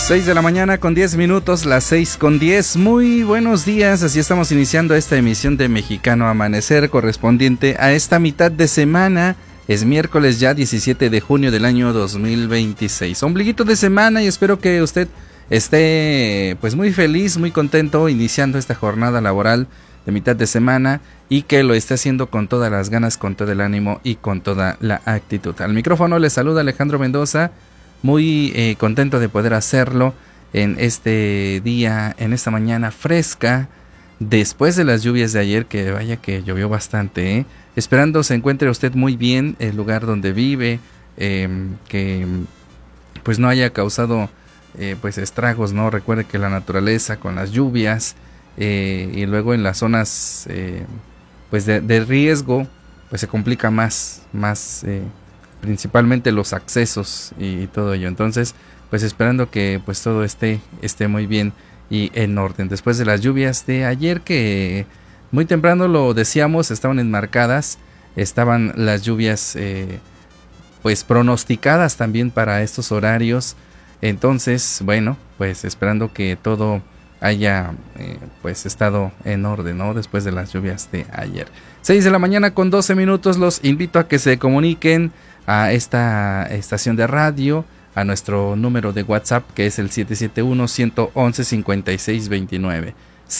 6 de la mañana con 10 minutos, las 6 con 10. Muy buenos días, así estamos iniciando esta emisión de Mexicano Amanecer correspondiente a esta mitad de semana. Es miércoles ya 17 de junio del año 2026. Ombliguito de semana y espero que usted esté pues muy feliz, muy contento iniciando esta jornada laboral de mitad de semana y que lo esté haciendo con todas las ganas, con todo el ánimo y con toda la actitud. Al micrófono le saluda Alejandro Mendoza. Muy contento de poder hacerlo en este día, en esta mañana fresca, después de las lluvias de ayer, que vaya que llovió bastante, Esperando se encuentre usted muy bien, el lugar donde vive, que pues no haya causado pues estragos, ¿no? Recuerde que la naturaleza con las lluvias y luego en las zonas pues de riesgo, pues se complica más principalmente los accesos y todo ello. Entonces, pues esperando que pues todo esté muy bien y en orden. Después de las lluvias de ayer, que muy temprano lo decíamos, estaban enmarcadas, estaban las lluvias pues pronosticadas también para estos horarios. Entonces, bueno, pues esperando que todo haya pues estado en orden, ¿no? Después de las lluvias de ayer. 6 de la mañana con 12 minutos, los invito a que se comuniquen a esta estación de radio, a nuestro número de WhatsApp, que es el 771-111-5629.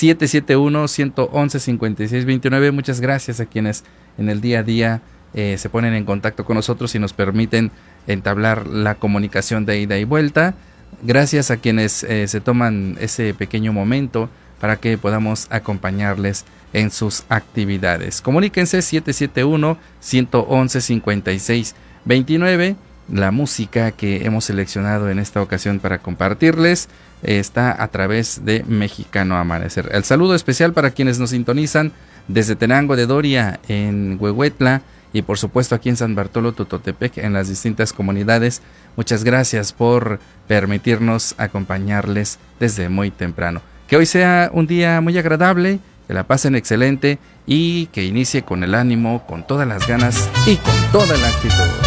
771-111-5629. Muchas gracias a quienes en el día a día se ponen en contacto con nosotros y nos permiten entablar la comunicación de ida y vuelta. Gracias a quienes se toman ese pequeño momento para que podamos acompañarles en sus actividades. Comuníquense 771-111-5629. La música que hemos seleccionado en esta ocasión para compartirles está a través de Mexicano Amanecer. El saludo especial para quienes nos sintonizan desde Tenango de Doria, en Huehuetla, y por supuesto aquí en San Bartolo Tototepec, en las distintas comunidades. Muchas gracias por permitirnos acompañarles desde muy temprano. Que hoy sea un día muy agradable, que la pasen excelente y que inicie con el ánimo, con todas las ganas y con toda la actitud.